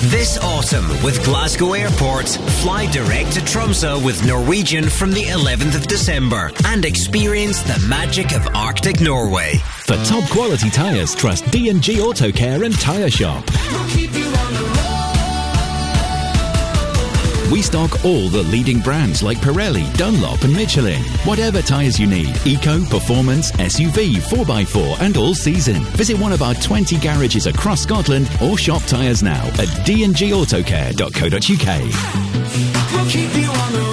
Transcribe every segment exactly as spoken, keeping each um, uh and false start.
This autumn with Glasgow Airport, fly direct to Tromsø with Norwegian from the eleventh of December and experience the magic of Arctic Norway. For top quality tyres, trust D and G Auto Care and Tyre Shop. We'll keep you on the road. We stock all the leading brands like Pirelli, Dunlop and Michelin. Whatever tyres you need, eco, performance, S U V, four by four and all season. Visit one of our twenty garages across Scotland or shop tyres now at d and g autocare dot co dot u k. We'll keep you on the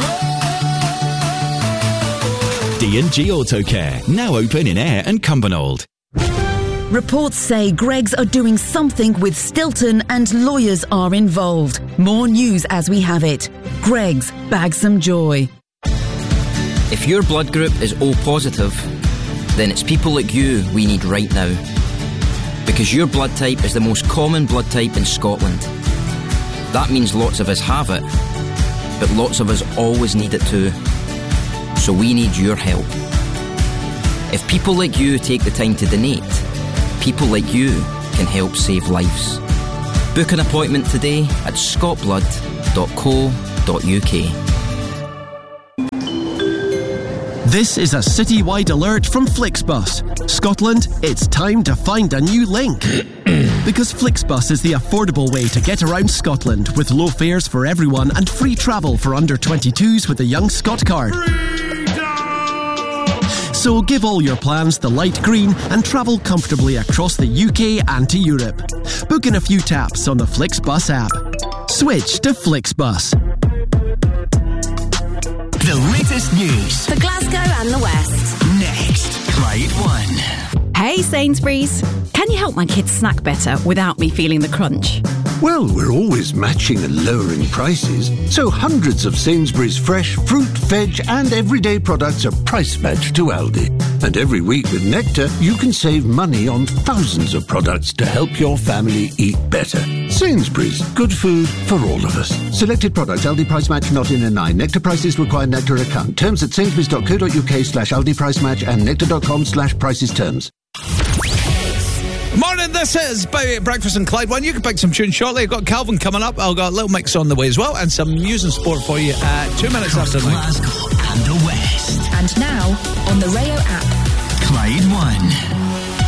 road. D and G Auto Care, now open in Ayr and Cumbernauld. Reports say Greggs are doing something with Stilton and lawyers are involved. More news as we have it. Greggs, bag some joy. If your blood group is O positive, then it's people like you we need right now. Because your blood type is the most common blood type in Scotland. That means lots of us have it, but lots of us always need it too. So we need your help. If people like you take the time to donate, people like you can help save lives. Book an appointment today at scot blood dot co dot u k. This is a citywide alert from Flixbus. Scotland, it's time to find a new link. Because Flixbus is the affordable way to get around Scotland with low fares for everyone and free travel for under twenty-twos with the Young Scot card. So give all your plans the light green and travel comfortably across the U K and to Europe. Book in a few taps on the Flixbus app. Switch to Flixbus. The latest news for Glasgow and the West. next. Clyde One. Hey Sainsbury's, can you help my kids snack better without me feeling the crunch? Well, we're always matching and lowering prices, so hundreds of Sainsbury's fresh fruit, veg and everyday products are price matched to Aldi. And every week with Nectar, you can save money on thousands of products to help your family eat better. Sainsbury's, good food for all of us. Selected products, Aldi price match not in a nine. Nectar prices require Nectar account. Terms at sainsbury's dot co dot u k slash Aldi price match and nectar dot com slash prices terms. Morning, this is Baby Breakfast and Clyde One. You can pick some tunes shortly. I've got Calvin coming up. I've got a little mix on the way as well, and some news and sport for you at two minutes after nine. Glasgow and the West. And now on the Rayo app. Clyde One.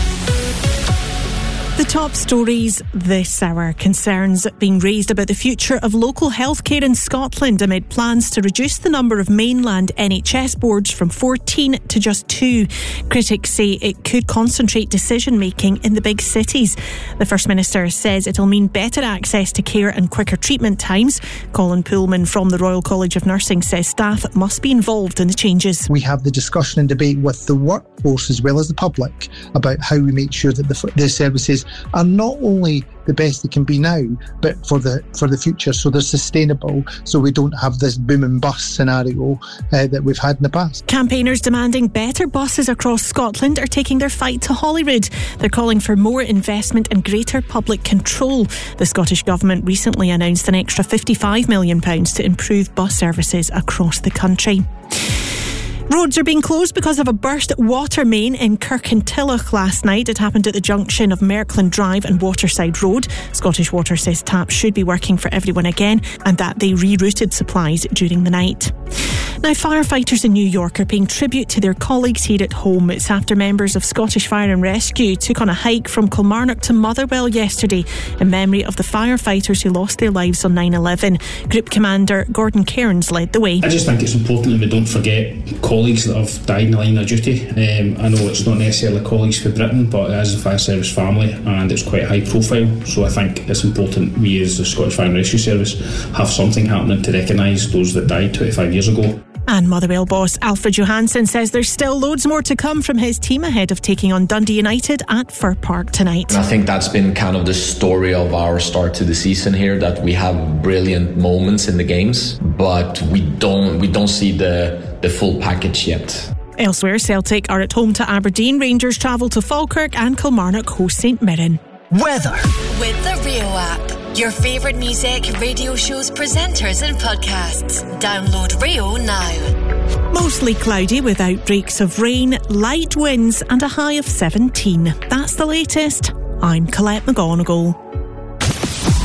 The top stories this hour: concerns being raised about the future of local healthcare in Scotland amid plans to reduce the number of mainland N H S boards from fourteen to just two. Critics say it could concentrate decision making in the big cities. The First Minister says it'll mean better access to care and quicker treatment times. Colin Pullman from the Royal College of Nursing says staff must be involved in the changes. We have the discussion and debate with the workforce as well as the public about how we make sure that the, the services are not only the best they can be now, but for the for the future, so they're sustainable, so we don't have this boom and bust scenario uh, that we've had in the past. Campaigners demanding better buses across Scotland are taking their fight to Holyrood. They're calling for more investment and greater public control. The Scottish Government recently announced an extra fifty-five million pounds to improve bus services across the country. Roads are being closed because of a burst water main in Kirkintilloch last night. It happened at the junction of Merkland Drive and Waterside Road. Scottish Water says taps should be working for everyone again and that they rerouted supplies during the night. Now, firefighters in New York are paying tribute to their colleagues here at home. It's after members of Scottish Fire and Rescue took on a hike from Kilmarnock to Motherwell yesterday in memory of the firefighters who lost their lives on nine eleven. Group Commander Gordon Cairns led the way. I just think it's important that we don't forget colleagues that have died in the line of duty. Um, I know it's not necessarily colleagues for Britain, but it is the fire service family and it's quite high profile, so I think it's important we as the Scottish Fire and Rescue Service have something happening to recognise those that died twenty-five years ago. And Motherwell boss Alfred Johansson says there's still loads more to come from his team ahead of taking on Dundee United at Fir Park tonight. I think that's been kind of the story of our start to the season here, that we have brilliant moments in the games, but we don't we don't see the, the full package yet. Elsewhere, Celtic are at home to Aberdeen, Rangers travel to Falkirk and Kilmarnock host St Mirren. Weather. With the Rayo app, your favourite music, radio shows, presenters and podcasts. Download Rayo now. Mostly cloudy with outbreaks of rain, light winds and a high of seventeen. That's the latest. I'm Colette McGonigal.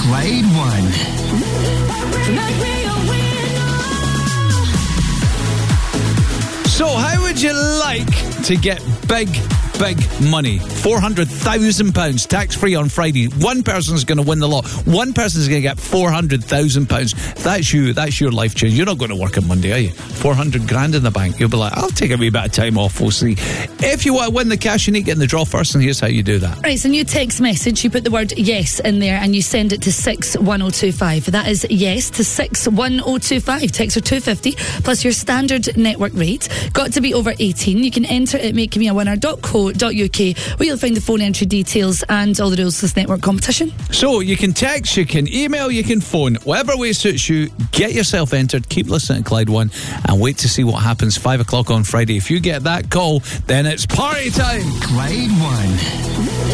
Clyde One. So, how would you like to get big, big money? four hundred thousand pounds tax-free on Friday. One person's going to win the lot. One person's going to get four hundred thousand pounds. That's you. That's your life change. You're not going to work on Monday, are you? four hundred grand in the bank. You'll be like, I'll take a wee bit of time off. We'll see. If you want to win the cash, you need to get in the draw first, and here's how you do that. Right, it's a new text message. You put the word yes in there and you send it to six one oh two five. That is yes to six one oh two five. Text are two fifty plus your standard network rate. Got to be over eighteen. You can enter at make me a winner dot co dot uk where you'll find the phone entry details and all the rules to this network competition. So you can text, you can email, you can phone. Whatever way suits you, get yourself entered. Keep listening to Clyde One and wait to see what happens five o'clock on Friday. If you get that call, then it's party time. Clyde One.